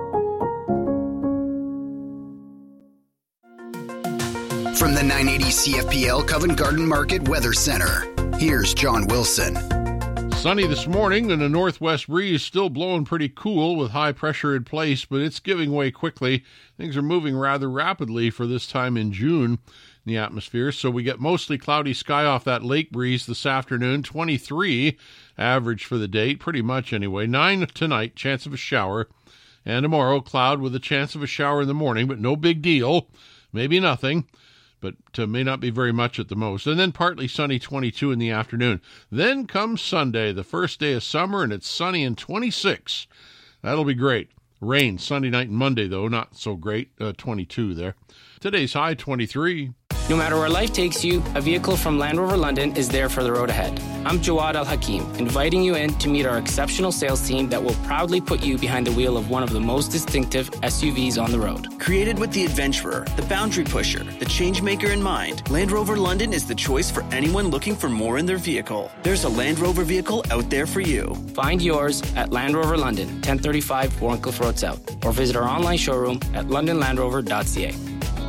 From the nine eighty C F P L Covent Garden Market Weather Center, here's John Wilson. Sunny this morning, and a northwest breeze still blowing pretty cool with high pressure in place, but it's giving way quickly. Things are moving rather rapidly for this time in June in the atmosphere, so we get mostly cloudy sky off that lake breeze this afternoon. twenty-three average for the date, pretty much anyway. nine tonight, chance of a shower, and tomorrow cloud with a chance of a shower in the morning, but no big deal, maybe nothing. But uh, may not be very much at the most. And then partly sunny, twenty-two in the afternoon. Then comes Sunday, the first day of summer, and it's sunny and twenty-six. That'll be great. Rain Sunday night and Monday, though, not so great, uh, twenty-two there. Today's high, twenty-three. No matter where life takes you, a vehicle from Land Rover London is there for the road ahead. I'm Jawad Al Hakim, inviting you in to meet our exceptional sales team that will proudly put you behind the wheel of one of the most distinctive S U Vs on the road. Created with the adventurer, the boundary pusher, the change maker in mind, Land Rover London is the choice for anyone looking for more in their vehicle. There's a Land Rover vehicle out there for you. Find yours at Land Rover London, ten thirty-five Warncliffe Road South, or visit our online showroom at london land rover dot c a.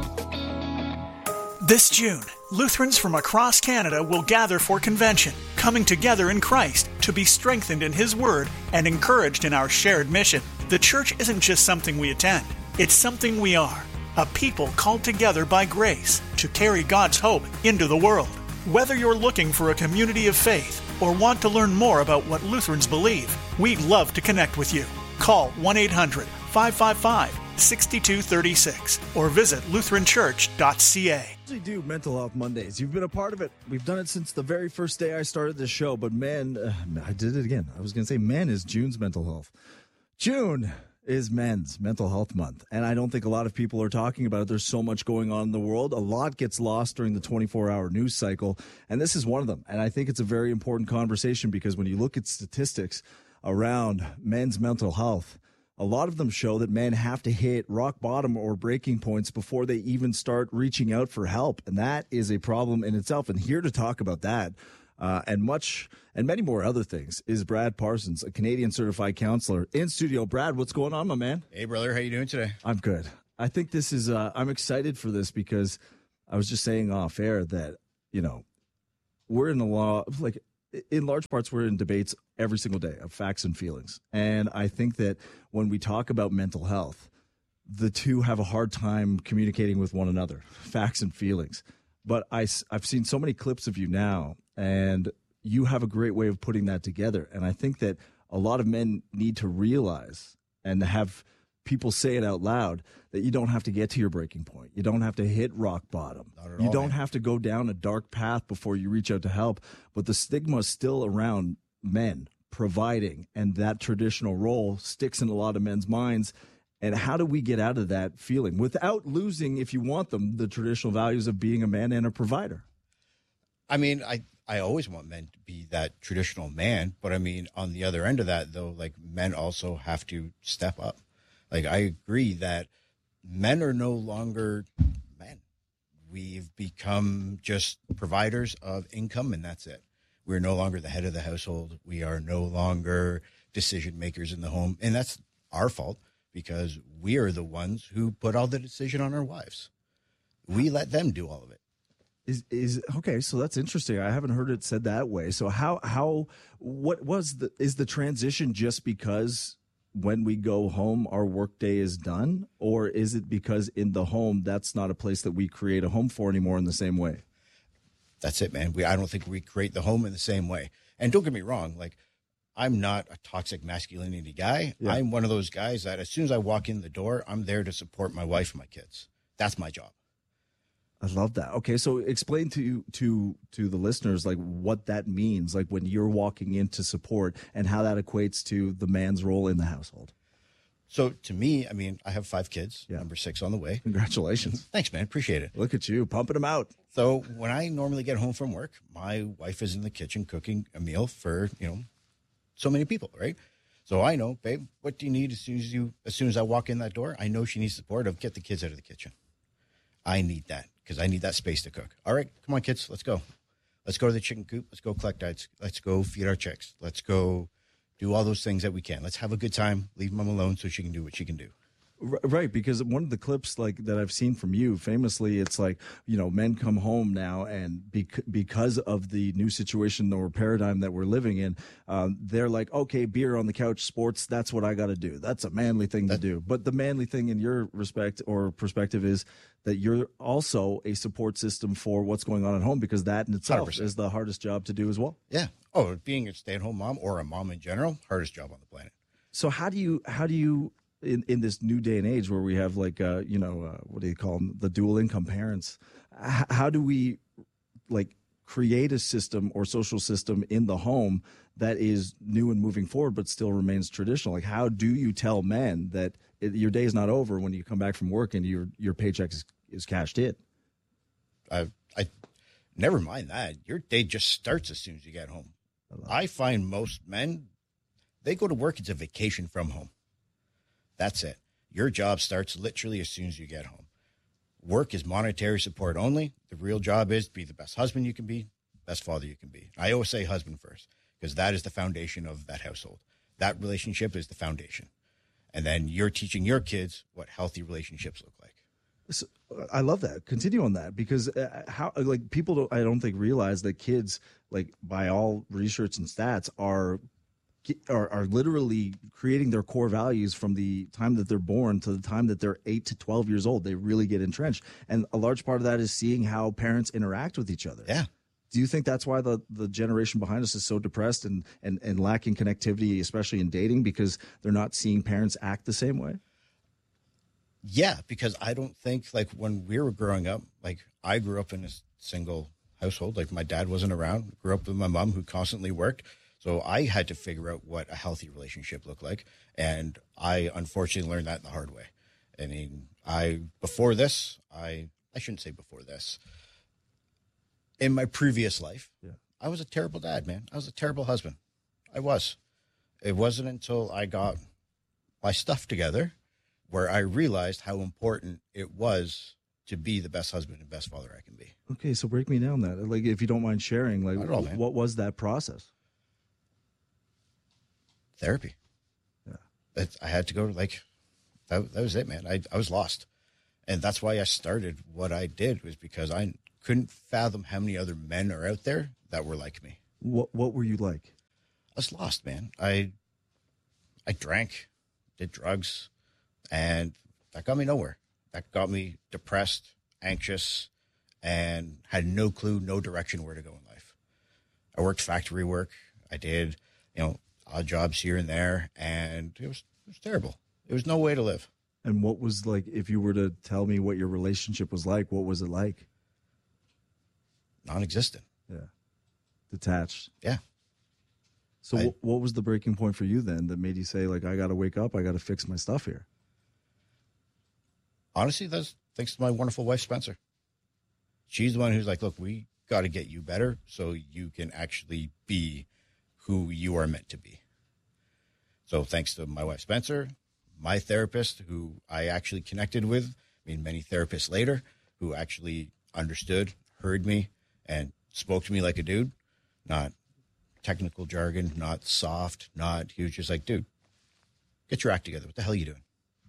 This June, Lutherans from across Canada will gather for convention, coming together in Christ to be strengthened in His Word and encouraged in our shared mission. The church isn't just something we attend, it's something we are, a people called together by grace to carry God's hope into the world. Whether you're looking for a community of faith or want to learn more about what Lutherans believe, we'd love to connect with you. Call one eight hundred five five five, six two three six or visit lutheran church dot c a. We do Mental Health Mondays. You've been a part of it. We've done it since the very first day I started this show. But man, uh, I did it again. I was going to say, man is June's mental health. June is Men's Mental Health Month. And I don't think a lot of people are talking about it. There's so much going on in the world. A lot gets lost during the twenty-four hour news cycle. And this is one of them. And I think it's a very important conversation because when you look at statistics around men's mental health, a lot of them show that men have to hit rock bottom or breaking points before they even start reaching out for help. And that is a problem in itself. And here to talk about that uh, and much and many more other things is Brad Parsons, a Canadian certified counselor in studio. Brad, what's going on, my man? Hey, brother. How you doing today? I'm good. I think this is uh, I'm excited for this because I was just saying off air that, you know, we're in the law of like in large parts, we're in debates every single day of facts and feelings. And I think that when we talk about mental health, the two have a hard time communicating with one another, facts and feelings. But I, I've seen so many clips of you now, and you have a great way of putting that together. And I think that a lot of men need to realize and have people say it out loud that you don't have to get to your breaking point. You don't have to hit rock bottom. You all, don't man. have to go down a dark path before you reach out to help. But the stigma is still around men providing, and that traditional role sticks in a lot of men's minds. And how do we get out of that feeling without losing, if you want them, the traditional values of being a man and a provider? I mean, I, I always want men to be that traditional man. But I mean, on the other end of that, though, like men also have to step up. Like, I agree that men are no longer men. We've become just providers of income, and that's it. We're no longer the head of the household. We are no longer decision makers in the home. And that's our fault because we are the ones who put all the decision on our wives. We let them do all of it. Is is okay, so that's interesting. I haven't heard it said that way. So how how what was the is the transition just because when we go home, our workday is done? Or is it because in the home, that's not a place that we create a home for anymore in the same way? That's it, man. We I don't think we create the home in the same way. And don't get me wrong, like, I'm not a toxic masculinity guy. Yeah. I'm one of those guys that as soon as I walk in the door, I'm there to support my wife and my kids. That's my job. I love that. Okay, so explain to to to the listeners like what that means, like when you're walking in to support and how that equates to the man's role in the household. So to me, I mean, I have five kids, yeah. number six on the way. Congratulations. Thanks, man. Appreciate it. Look at you, pumping them out. So when I normally get home from work, my wife is in the kitchen cooking a meal for, you know, so many people, right? So I know, babe, what do you need as soon as you, as soon as I walk in that door? I know she needs support of get the kids out of the kitchen. I need that because I need that space to cook. All right, come on, kids, let's go. Let's go to the chicken coop. Let's go collect eggs. Let's go feed our chicks. Let's go do all those things that we can. Let's have a good time. Leave mom alone so she can do what she can do. Right, because one of the clips like that I've seen from you, famously, it's like, you know, men come home now and bec- because of the new situation or paradigm that we're living in, um, they're like, okay, beer on the couch, sports, that's what I got to do. That's a manly thing that, to do. But the manly thing in your respect or perspective is that you're also a support system for what's going on at home, because that in itself one hundred percent is the hardest job to do as well. Yeah. Oh, being a stay-at-home mom or a mom in general, hardest job on the planet. So how do you, how do you, In, in this new day and age where we have like, uh, you know, uh, what do you call them? The dual income parents. H- how do we like create a system or social system in the home that is new and moving forward, but still remains traditional? Like, how do you tell men that it, your day is not over when you come back from work and your, your paycheck is, is cashed in? I, I never mind that. Your day just starts as soon as you get home. I, I find most men, they go to work. It's a vacation from home. That's it. Your job starts literally as soon as you get home. Work is monetary support only. The real job is to be the best husband you can be, best father you can be. I always say husband first because that is the foundation of that household. That relationship is the foundation. And then you're teaching your kids what healthy relationships look like. So, I love that. Continue on that because uh, how like people don't, I don't think realize that kids, like by all research and stats, are Are, are literally creating their core values from the time that they're born to the time that they're eight to twelve years old. They really get entrenched. And a large part of that is seeing how parents interact with each other. Yeah. Do you think that's why the, the generation behind us is so depressed and, and, and lacking connectivity, especially in dating, because they're not seeing parents act the same way? Yeah, because I don't think, like, when we were growing up, like, I grew up in a single household. Like, my dad wasn't around. Grew up with my mom, who constantly worked. So I had to figure out what a healthy relationship looked like. And I unfortunately learned that the hard way. I mean, I, before this, I, I shouldn't say before this. In my previous life, yeah. I was a terrible dad, man. I was a terrible husband. I was. It wasn't until I got my stuff together where I realized how important it was to be the best husband and best father I can be. Okay, so break me down that. Like, if you don't mind sharing, like, Not at all, man. what was that process? Therapy. Yeah. It, I had to go, like, that, that was it, man. I, I was lost. And that's why I started what I did, was because I couldn't fathom how many other men are out there that were like me. What What were you like? I was lost, man. I I drank, did drugs, and that got me nowhere. That got me depressed, anxious, and had no clue, no direction where to go in life. I worked factory work. I did, you know, odd jobs here and there, and it was it was terrible. It was no way to live. And what was, like, if you were to tell me what your relationship was like, what was it like? Non-existent. Yeah. Detached. Yeah. So I, w- what was the breaking point for you then that made you say, like, I got to wake up, I got to fix my stuff here? Honestly, that's thanks to my wonderful wife, Spencer. She's the one who's like, look, we got to get you better so you can actually be who you are meant to be. So thanks to my wife, Spencer, my therapist, who I actually connected with, I mean, many therapists later, who actually understood, heard me, and spoke to me like a dude, not technical jargon, not soft, not, he was just like, dude, get your act together. What the hell are you doing?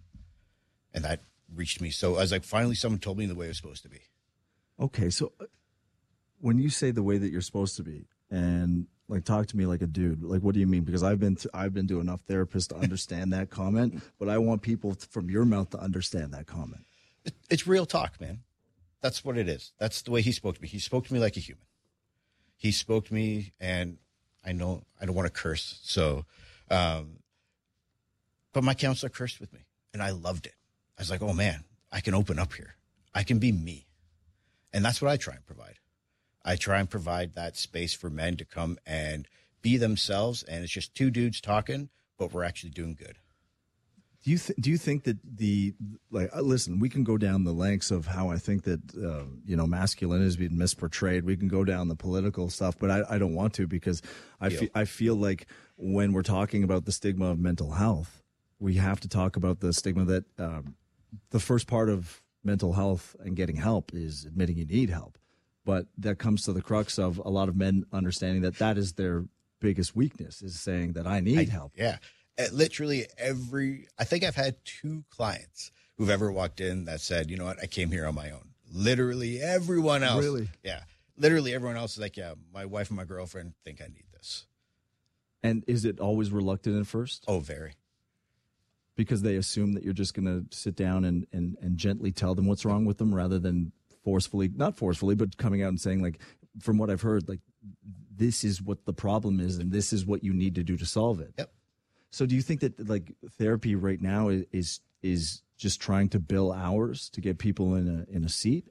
And that reached me. So I was like, finally, someone told me the way it was supposed to be. Okay, so when you say the way that you're supposed to be, and like, talk to me like a dude, like, what do you mean? Because I've been to, I've been to enough therapists to understand that comment, but I want people to, from your mouth to understand that comment. It, it's real talk, man. That's what it is. That's the way he spoke to me. He spoke to me like a human. He spoke to me, and I know I don't want to curse, so, um, but my counselor cursed with me, and I loved it. I was like, oh man, I can open up here. I can be me. And that's what I try and provide. I try and provide that space for men to come and be themselves. And it's just two dudes talking, but we're actually doing good. Do you th- do you think that the, like, uh, listen, we can go down the lengths of how I think that, uh, you know, masculinity is being misportrayed. We can go down the political stuff, but I, I don't want to, because I, fe- I feel like when we're talking about the stigma of mental health, we have to talk about the stigma that um, the first part of mental health and getting help is admitting you need help. But that comes to the crux of a lot of men understanding that that is their biggest weakness, is saying that I need I, help. Yeah. Uh, literally every, I think I've had two clients who've ever walked in that said, you know what, I came here on my own. Literally everyone else. Really? Yeah. Literally everyone else is like, yeah, my wife and my girlfriend think I need this. And is it always reluctant at first? Oh, very. Because they assume that you're just going to sit down and, and, and gently tell them what's wrong with them, rather than forcefully, not forcefully, but coming out and saying, like, from what I've heard, like, this is what the problem is and this is what you need to do to solve it. Yep. So do you think that, like, therapy right now is is, is just trying to bill hours to get people in a in a seat?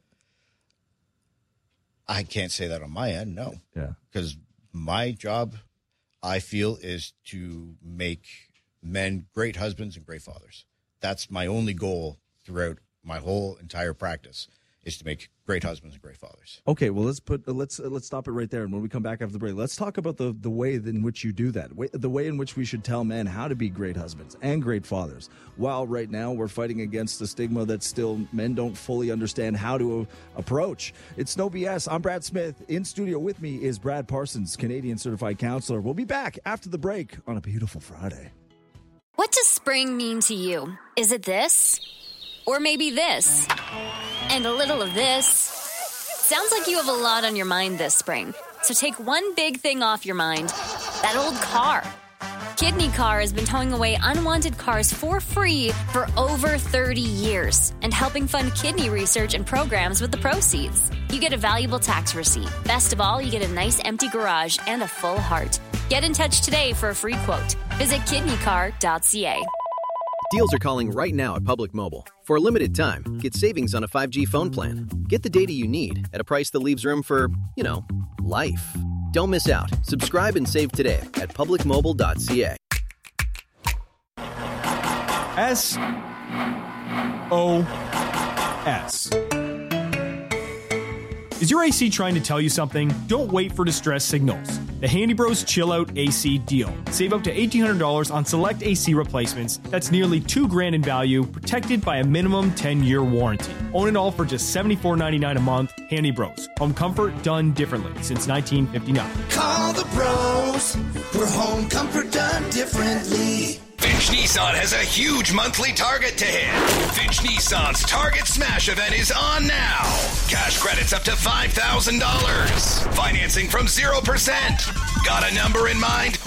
I can't say that on my end, no. Yeah. Because my job, I feel, is to make men great husbands and great fathers. That's my only goal throughout my whole entire practice, is to make great husbands and great fathers. Okay, well, let's put let's uh, let's stop it right there. And when we come back after the break, let's talk about the the way in which you do that, way, the way in which we should tell men how to be great husbands and great fathers. While right now we're fighting against the stigma that still men don't fully understand how to uh, approach. It's No B S. I'm Brad Smith. In studio with me is Brad Parsons, Canadian certified counselor. We'll be back after the break on a beautiful Friday. What does spring mean to you? Is it this? Or maybe this? And a little of this? Sounds like you have a lot on your mind this spring. So take one big thing off your mind. That old car. Kidney Car has been towing away unwanted cars for free for over thirty years and helping fund kidney research and programs with the proceeds. You get a valuable tax receipt. Best of all, you get a nice empty garage and a full heart. Get in touch today for a free quote. Visit kidney car dot c a. Deals are calling right now at Public Mobile. For a limited time, get savings on a five G phone plan. Get the data you need at a price that leaves room for, you know, life. Don't miss out. Subscribe and save today at public mobile dot c a. S O S. Is your A C trying to tell you something? Don't wait for distress signals. The Handy Bros Chill Out A C deal. Save up to eighteen hundred dollars on select A C replacements. That's nearly two grand in value, protected by a minimum ten-year warranty. Own it all for just seventy-four ninety-nine a month. Handy Bros. Home comfort done differently since nineteen fifty-nine. Call the pros. For home comfort done differently. Finch Nissan has a huge monthly target to hit. Finch Nissan's Target Smash event is on now. Cash credits up to five thousand dollars. Financing from zero percent. Got a number in mind?